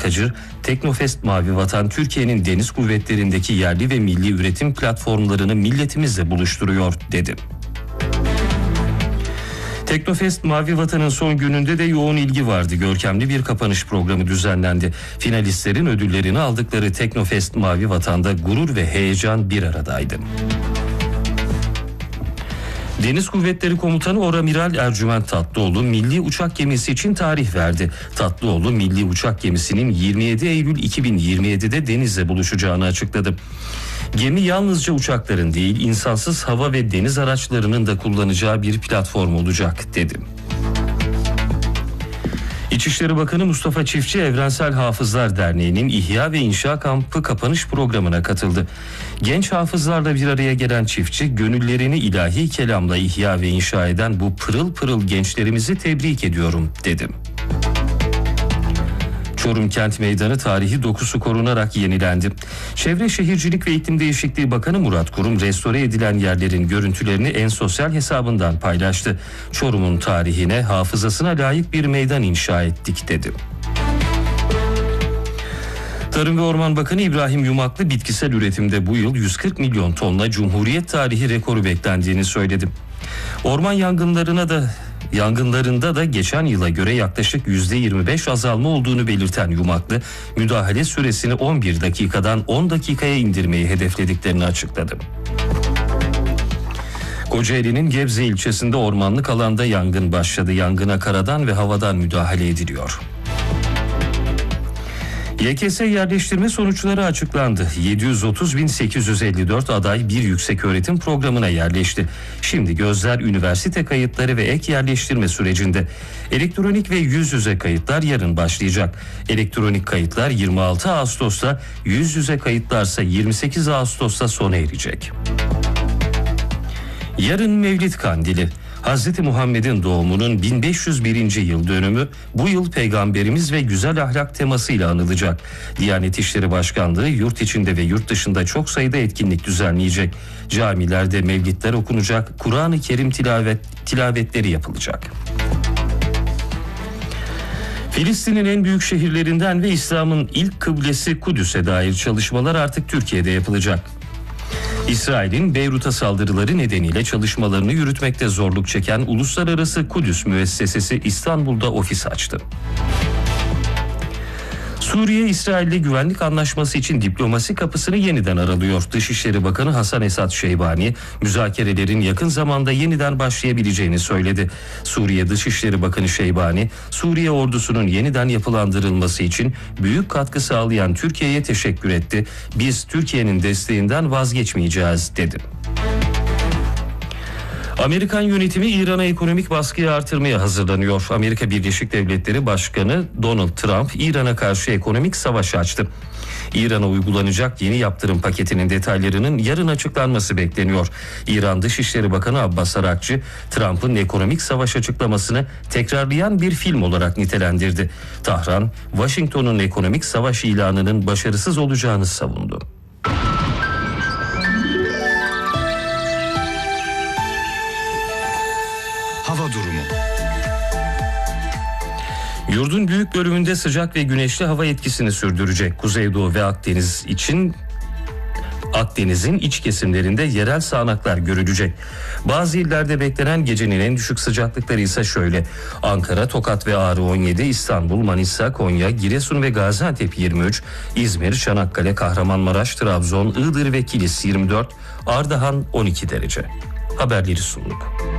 Bankacı, Teknofest Mavi Vatan Türkiye'nin deniz kuvvetlerindeki yerli ve milli üretim platformlarını milletimizle buluşturuyor dedi. Teknofest Mavi Vatan'ın son gününde de yoğun ilgi vardı. Görkemli bir kapanış programı düzenlendi. Finalistlerin ödüllerini aldıkları Teknofest Mavi Vatan'da gurur ve heyecan bir aradaydı. Deniz Kuvvetleri Komutanı Oramiral Ercüment Tatlıoğlu milli uçak gemisi için tarih verdi. Tatlıoğlu milli uçak gemisinin 27 Eylül 2027'de denizle buluşacağını açıkladı. Gemi yalnızca uçakların değil, insansız hava ve deniz araçlarının da kullanacağı bir platform olacak dedi. İçişleri Bakanı Mustafa Çiftçi, Evrensel Hafızlar Derneği'nin İhya ve İnşa Kampı kapanış programına katıldı. Genç hafızlarla bir araya gelen Çiftçi, gönüllerini ilahi kelamla ihya ve inşa eden bu pırıl pırıl gençlerimizi tebrik ediyorum dedi. Çorum Kent Meydanı tarihi dokusu korunarak yenilendi. Çevre Şehircilik ve İklim Değişikliği Bakanı Murat Kurum, restore edilen yerlerin görüntülerini en sosyal hesabından paylaştı. Çorum'un tarihine, hafızasına layık bir meydan inşa ettik dedi. Tarım ve Orman Bakanı İbrahim Yumaklı, bitkisel üretimde bu yıl 140 milyon tonla Cumhuriyet tarihi rekoru beklendiğini söyledi. Orman yangınlarında da geçen yıla göre yaklaşık %25 azalma olduğunu belirten Yumaklı, müdahale süresini 11 dakikadan 10 dakikaya indirmeyi hedeflediklerini açıkladı. Kocaeli'nin Gebze ilçesinde ormanlık alanda yangın başladı. Yangına karadan ve havadan müdahale ediliyor. YKS yerleştirme sonuçları açıklandı. 730.854 aday bir yükseköğretim programına yerleşti. Şimdi gözler üniversite kayıtları ve ek yerleştirme sürecinde. Elektronik ve yüz yüze kayıtlar yarın başlayacak. Elektronik kayıtlar 26 Ağustos'ta, yüz yüze kayıtlarsa 28 Ağustos'ta sona erecek. Yarın Mevlid Kandili. Hz. Muhammed'in doğumunun 1501. yıl dönümü bu yıl Peygamberimiz ve güzel ahlak temasıyla anılacak. Diyanet İşleri Başkanlığı yurt içinde ve yurt dışında çok sayıda etkinlik düzenleyecek. Camilerde mevlidler okunacak, Kur'an-ı Kerim tilavetleri yapılacak. Filistin'in en büyük şehirlerinden ve İslam'ın ilk kıblesi Kudüs'e dair çalışmalar artık Türkiye'de yapılacak. İsrail'in Beyrut'a saldırıları nedeniyle çalışmalarını yürütmekte zorluk çeken Uluslararası Kudüs Müessesesi İstanbul'da ofis açtı. Suriye, İsrail'le güvenlik anlaşması için diplomasi kapısını yeniden aralıyor. Dışişleri Bakanı Hasan Esat Şeybani, müzakerelerin yakın zamanda yeniden başlayabileceğini söyledi. Suriye Dışişleri Bakanı Şeybani, Suriye ordusunun yeniden yapılandırılması için büyük katkı sağlayan Türkiye'ye teşekkür etti. Biz Türkiye'nin desteğinden vazgeçmeyeceğiz dedi. Amerikan yönetimi İran'a ekonomik baskıyı artırmaya hazırlanıyor. Amerika Birleşik Devletleri Başkanı Donald Trump, İran'a karşı ekonomik savaş açtı. İran'a uygulanacak yeni yaptırım paketinin detaylarının yarın açıklanması bekleniyor. İran Dışişleri Bakanı Abbas Arakçı, Trump'ın ekonomik savaş açıklamasını tekrarlayan bir film olarak nitelendirdi. Tahran, Washington'un ekonomik savaş ilanının başarısız olacağını savundu. Hava durumu. Yurdun büyük bölümünde sıcak ve güneşli hava etkisini sürdürecek. Kuzeydoğu ve Akdeniz'in iç kesimlerinde yerel sağanaklar görülecek. Bazı illerde beklenen gecenin en düşük sıcaklıkları ise şöyle: Ankara, Tokat ve Ağrı 17, İstanbul, Manisa, Konya, Giresun ve Gaziantep 23, İzmir, Çanakkale, Kahramanmaraş, Trabzon, Iğdır ve Kilis 24, Ardahan 12 derece. Haberleri sunduk.